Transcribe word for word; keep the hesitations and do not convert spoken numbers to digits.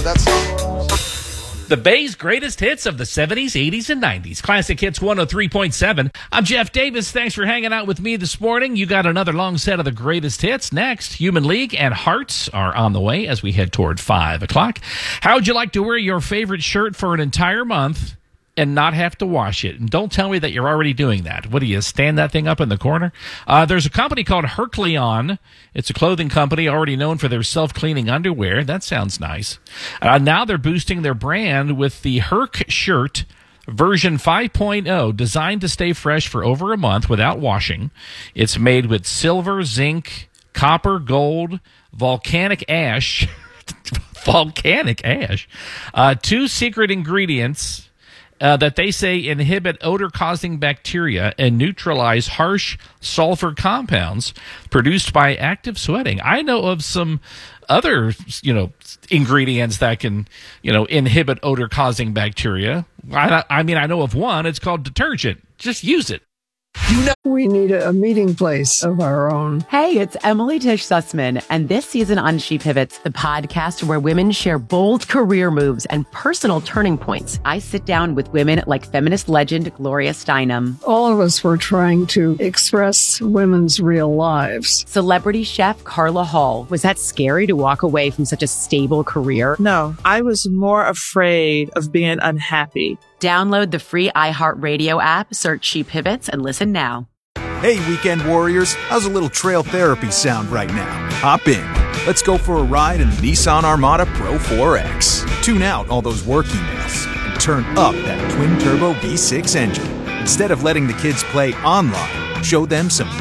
that's... The Bay's greatest hits of the seventies, eighties, and nineties. Classic Hits one oh three point seven. I'm Jeff Davis. Thanks for hanging out with me this morning. You got another long set of the greatest hits. Next, Human League and Hearts are on the way as we head toward five o'clock. How would you like to wear your favorite shirt for an entire month and not have to wash it? And don't tell me that you're already doing that. What do you, stand that thing up in the corner? Uh, there's a company called Hercleon. It's a clothing company already known for their self-cleaning underwear. That sounds nice. Uh, now they're boosting their brand with the Herc shirt version five point oh, designed to stay fresh for over a month without washing. It's made with silver, zinc, copper, gold, volcanic ash, volcanic ash, uh, two secret ingredients Uh, that they say inhibit odor-causing bacteria and neutralize harsh sulfur compounds produced by active sweating. I know of some other, you know, ingredients that can, you know, inhibit odor-causing bacteria. I, I mean, I know of one. It's called detergent. Just use it. You know, we need a, a meeting place of our own. Hey, it's Emily Tish Sussman, and this season on She Pivots, the podcast where women share bold career moves and personal turning points. I sit down with women like feminist legend Gloria Steinem. All of us were trying to express women's real lives. Celebrity chef Carla Hall. Was that scary to walk away from such a stable career? No, I was more afraid of being unhappy. Download the free iHeartRadio app, search She Pivots, and listen now. Hey, weekend warriors, how's a little trail therapy sound right now? Hop in. Let's go for a ride in the Nissan Armada Pro four X. Tune out all those work emails and turn up that twin-turbo V six engine. Instead of letting the kids play online, show them some